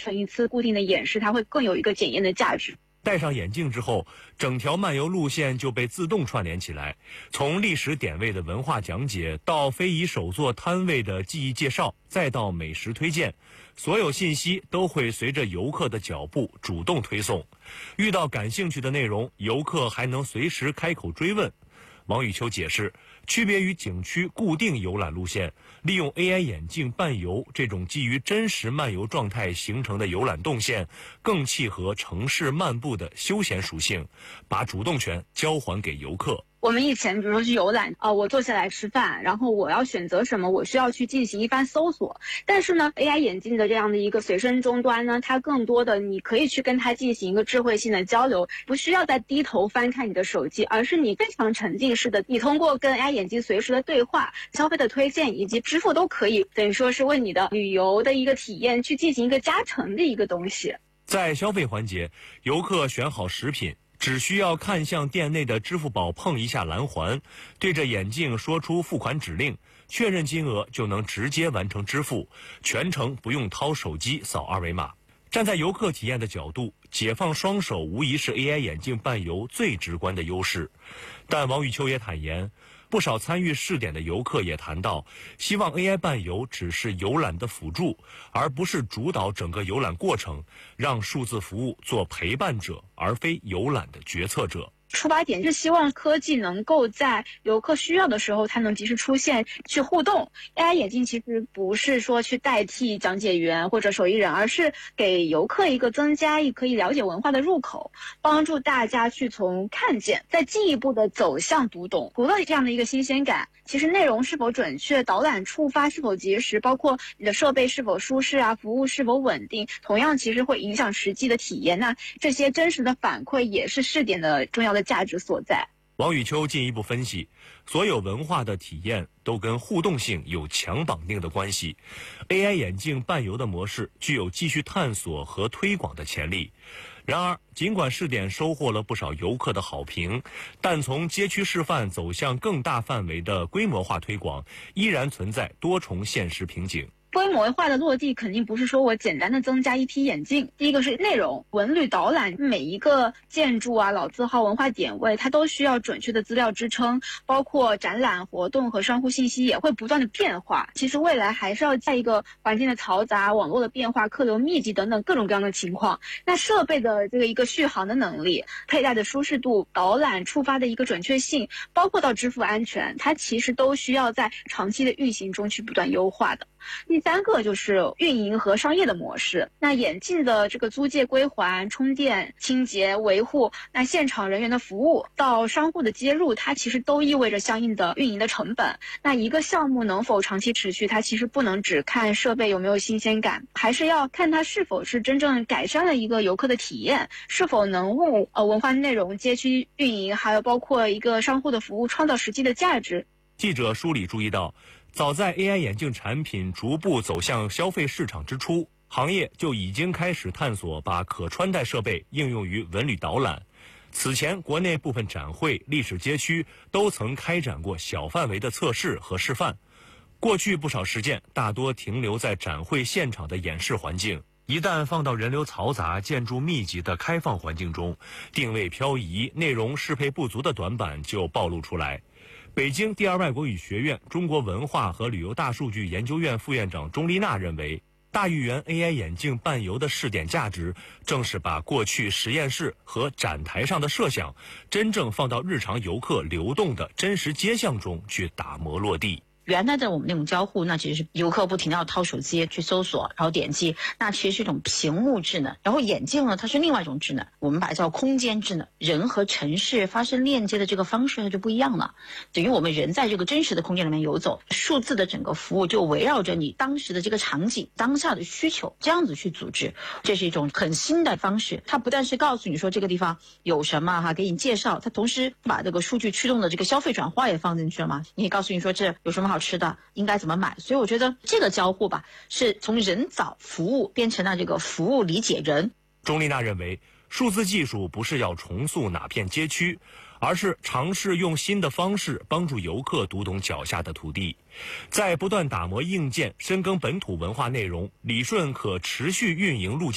成一次固定的演示，它会更有一个检验的价值。 戴上眼镜之后，整条漫游路线就被自动串联起来，从历史点位的文化讲解，到非遗手作摊位的技艺介绍，再到美食推荐，所有信息都会随着游客的脚步主动推送。遇到感兴趣的内容，游客还能随时开口追问。王雨秋解释，区别于景区固定游览路线，利用 AI 眼镜伴游这种基于真实漫游状态形成的游览动线，更契合城市漫步的休闲属性，把主动权交还给游客。 我们以前比如说去游览我坐下来吃饭，然后我要选择什么，我需要去进行一番搜索。但是呢 AI 眼镜的这样的一个随身终端呢，它更多的你可以去跟它进行一个智慧性的交流，不需要再低头翻看你的手机，而是你非常沉浸式的，你通过跟 AI 眼镜随时的对话、消费的推荐以及支付都可以，等于说是为你的旅游的一个体验去进行一个加成的一个东西。 在消费环节，游客选好食品，只需要看向店内的支付宝碰一下蓝环，对着眼镜说出付款指令，确认金额就能直接完成支付，全程不用掏手机扫二维码。站在游客体验的角度，解放双手无疑是 AI 眼镜伴游最直观的优势。但王雨秋也坦言，不少参与试点的游客也谈到，希望 AI 伴游只是游览的辅助，而不是主导整个游览过程，让数字服务做陪伴者，而非游览的决策者。 出发点是希望科技能够在游客需要的时候，它能及时出现，去互动。AI 眼镜其实不是说去代替讲解员或者手艺人，而是给游客一个增加可以了解文化的入口，帮助大家去从看见再进一步的走向读懂。除了这样的一个新鲜感，其实内容是否准确，导览触发是否及时，包括你的设备是否舒适服务是否稳定，同样其实会影响实际的体验。那这些真实的反馈也是试点的重要的价值所在。 王雨秋进一步分析，所有文化的体验都跟互动性有强绑定的关系。AI 眼镜伴游的模式具有继续探索和推广的潜力。然而，尽管试点收获了不少游客的好评，但从街区示范走向更大范围的规模化推广，依然存在多重现实瓶颈。 规模化的落地肯定不是说我简单的增加一批眼镜，第一个是内容，文旅导览每一个建筑老字号、文化点位，它都需要准确的资料支撑，包括展览活动和商户信息也会不断的变化。其实未来还是要在一个环境的嘈杂、网络的变化、客流密集等等各种各样的情况，那设备的这个一个续航的能力、佩戴的舒适度、导览触发的一个准确性，包括到支付安全，它其实都需要在长期的运行中去不断优化的。第三个就是运营和商业的模式，那眼镜的这个租借归还、充电、清洁、维护，那现场人员的服务到商户的接入，它其实都意味着相应的运营的成本。那一个项目能否长期持续，它其实不能只看设备有没有新鲜感，还是要看它是否是真正改善了一个游客的体验，是否能为文化内容、街区运营，还有包括一个商户的服务创造实际的价值。 记者梳理注意到，早在 AI 眼镜产品逐步走向消费市场之初，行业就已经开始探索把可穿戴设备应用于文旅导览。此前，国内部分展会、历史街区都曾开展过小范围的测试和示范。过去不少实践大多停留在展会现场的演示环境，一旦放到人流嘈杂、建筑密集的开放环境中，定位漂移、内容适配不足的短板就暴露出来。北京第二外国语学院中国文化和旅游大数据研究院副院长钟丽娜认为，大豫园 AI 眼镜伴游的试点价值，正是把过去实验室和展台上的设想，真正放到日常游客流动的真实街巷中去打磨落地。 原来的我们那种交互，那其实是游客不停地要掏手机去搜索，然后点击，那其实是一种屏幕智能。然后眼镜呢，它是另外一种智能，我们把它叫空间智能。人和城市发生链接的这个方式它就不一样了，等于我们人在这个真实的空间里面游走，数字的整个服务就围绕着你当时的这个场景、当下的需求这样子去组织，这是一种很新的方式。它不但是告诉你说这个地方有什么给你介绍，它同时把这个数据驱动的这个消费转化也放进去了嘛，你也告诉你说这有什么好吃的，应该怎么买。所以我觉得这个交互是从人造服务变成了这个服务理解人。 钟丽娜认为，数字技术不是要重塑哪片街区，而是尝试用新的方式帮助游客读懂脚下的土地。在不断打磨硬件、深耕本土文化内容、理顺可持续运营路径